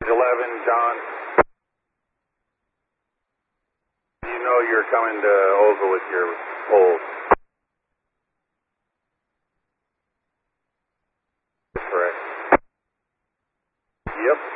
11, John. You know you're coming to over with your poles. Correct. Yep.